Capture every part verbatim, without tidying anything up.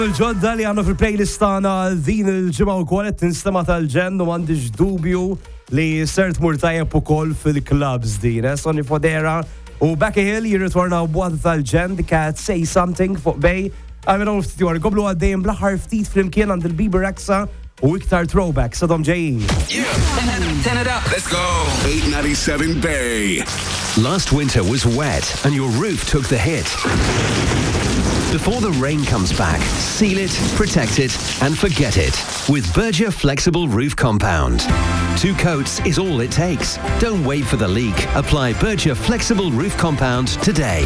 Il-ġodda li għanna fil-playlist tagħna din il-ġimgħa wkoll qed tinstema' tal-ġen u m'għandix dubju li sert mur tajjeb ukoll fil-clubs din. Sonny Fodera u Becky Hill jirritorna b'waħda tal-ġen di kat Say Something fuq bej. Għamil għu ftit jor, għoblu għaddejn blaħar ftit flimkien għand il-Bieber Rexa u iktar throwbacks għadhom ġejjin. Turn it up. Let's go. eight ninety-seven Bay. Last winter was wet and your roof took the hit. Before the rain comes back, seal it, protect it, and forget it with Berger Flexible Roof Compound. Two coats is all it takes. Don't wait for the leak. Apply Berger Flexible Roof Compound today.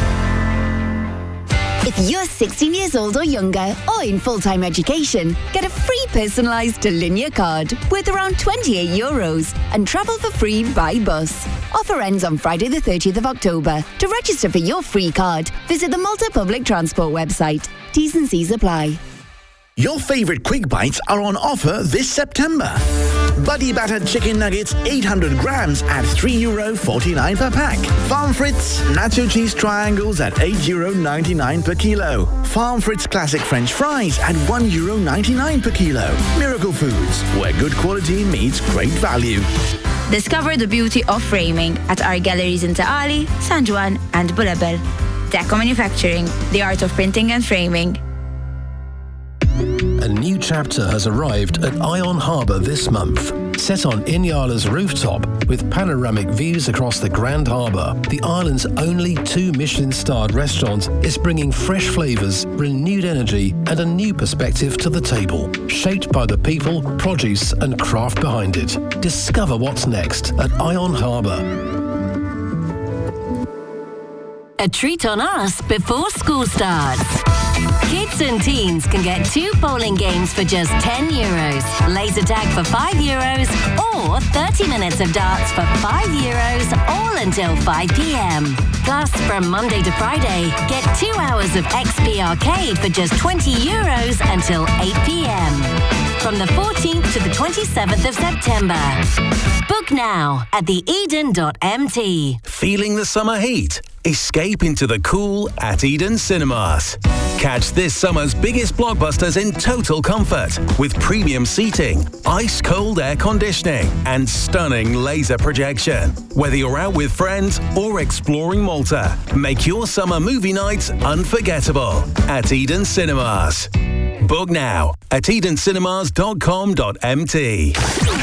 If you're sixteen years old or younger or in full-time education, get a free personalised Linear card worth around twenty-eight euros and travel for free by bus. Offer ends on Friday the thirtieth of October. To register for your free card, visit the Malta Public Transport website. T's and C's apply. Your favourite Quick Bites are on offer this September. Buddy battered chicken nuggets eight hundred grams at three euro forty-nine per pack. Farm Fritz nacho cheese triangles at eight euro ninety-nine per kilo. Farm Fritz classic French fries at one euro ninety-nine per kilo. Miracle Foods, where good quality meets great value. Discover the beauty of framing at our galleries in Taali, San Juan and Bulabel. Deco Manufacturing, the art of printing and framing. A new chapter has arrived at Ion Harbour this month. Set on Inyala's rooftop with panoramic views across the Grand Harbour, the island's only two Michelin-starred restaurant is bringing fresh flavours, renewed energy and a new perspective to the table, shaped by the people, produce and craft behind it. Discover what's next at Ion Harbour. A treat on us before school starts. Kids and teens can get two bowling games for just ten euros, laser tag for five euros, or thirty minutes of darts for five euros, all until five p.m. Plus, from Monday to Friday, get two hours of X P Arcade for just twenty euros until eight p.m. From the fourteenth to the twenty-seventh of September. Book now at the eden dot m t. Feeling the summer heat? Escape into the cool at Eden Cinemas. Catch this summer's biggest blockbusters in total comfort with premium seating, ice-cold air conditioning and stunning laser projection. Whether you're out with friends or exploring Malta, make your summer movie nights unforgettable at Eden Cinemas. Book now at eden cinemas dot com dot m t.